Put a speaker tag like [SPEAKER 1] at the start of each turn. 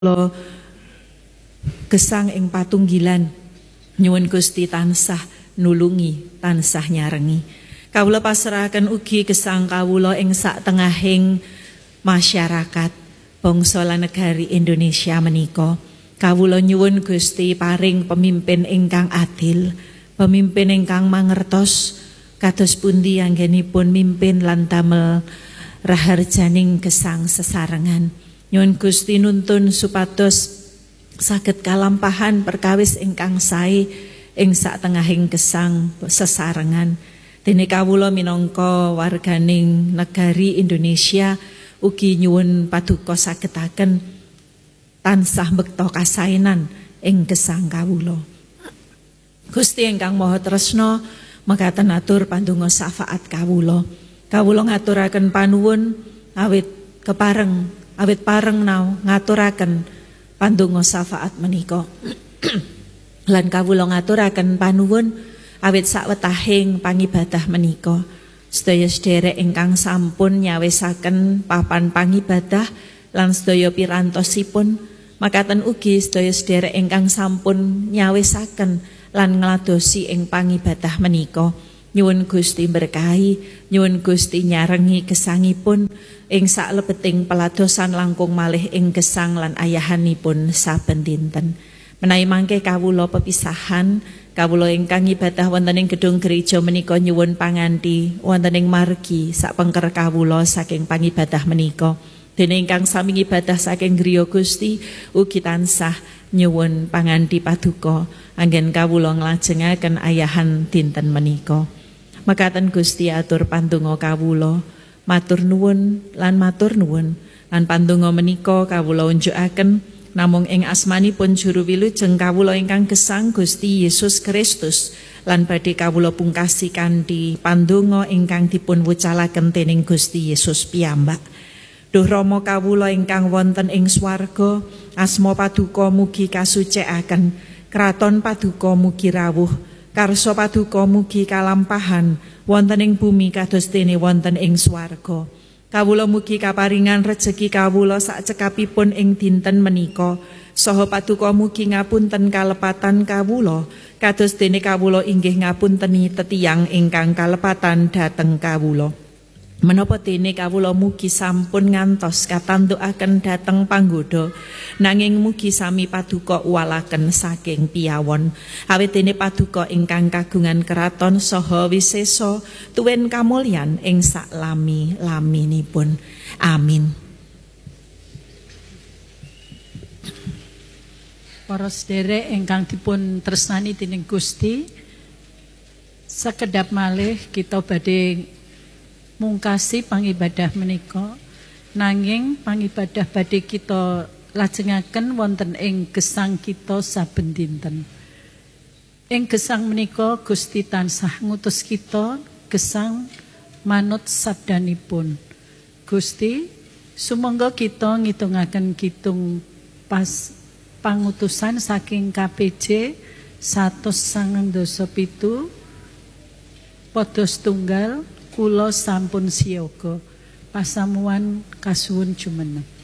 [SPEAKER 1] Kawula gesang ing patunggilan nyuwun Gusti tansah nulungi, tansah nyarengi. Kawula pasrahaken ugi gesang kawula ing sak tengahing masyarakat bangsa lan negari Indonesia menika. Kawula nyuwun Gusti paring pemimpin ingkang adil, pemimpin ingkang mangertos kados pundi anggenipun mimpin lan damel raharjaning gesang sesarengan. Nyuwun Gusti nuntun supados saged kalampahan perkawis ingkang sae ing sak tengahing gesang sesarengan. Dene kawula minangka warganing negari Indonesia ugi nyuwun paduka sagetaken tansah bekta kasainan ing gesang kawula. Gusti ingkang Maha Tresna mekaten atur pandonga syafaat kawula. Kawula ngaturaken panuwun awit pareng ngaturaken pandonga syafaat menika. Lan kawula ngaturaken panuwun awit sawetahing pangibadah menika. Sedaya sederek ingkang sampun nyawisaken papan pangibadah lan sedaya pirantosipun, makaten ugi sedaya sederek ingkang sampun nyawisaken lan ngladosi ing pangibadah menika. Nyuwun Gusti berkahi, nyuwun Gusti nyarengi gesangipun ing saklebeting peladosan langkung malih ing gesang lan ayahanipun saben dinten. Menawi mangke kawula pepisahan, kawula ingkang ibadah wonten ing gedung gereja menika nyuwun panganthi wonten ing margi sapengker kawula saking pangibadah menika. Dene ingkang sami ibadah saking griya Gusti ugi tansah nyuwun panganthi paduka anggen kawula nglajengaken ayahan dinten menika. Mekaten Gusti atur pandonga kawula, matur nuwun lan pandonga menika kawula unjukaken namung ing asmanipun juru wilujeng kawula ingkang gesang Gusti Yesus Kristus lan badhe kawula pungkasi kanthi pandonga ingkang dipun wucalaken dening Gusti Yesus piyambak. Duh Rama kawula ingkang wonten ing swarga, asma paduka mugi kasucikaken, kraton paduka mugi rawuh, karsa paduka mugi kalampahan wonten ing bumi kados dene wonten ing swarga. Kawula mugi kaparingan rejeki kawula sak cekapipun ing dinten menika, saha paduka mugi ngapunten kalepatan kawula kados dene kawula inggih ngapunteni tetiyang ingkang kalepatan dhateng kawula. Menapa dene kawula mugi sampun ngantos katantukaken dhateng panggoda, nanging mugi sami paduka uwalaken saking piyawon. Awit dene paduka ingkang kagungan kraton saha wisesa tuwin kamulyan ing sak lami-laminipun. Amin.
[SPEAKER 2] Para sederek ingkang dipun tresnani dening Gusti, sekedap malih kita badhe mungkasi pangibadah menika, nanging pangibadah badhe kita lajengaken wonten ing gesang kita saben dinten. Ing gesang menika Gusti tansah ngutus kita gesang manut sabdanipun. Gusti sumangga kita ngitungaken kitung pas pangutusan saking KPJ 197 padha setunggal kula sampun siyaga pasamuan kasuwun jumeneng.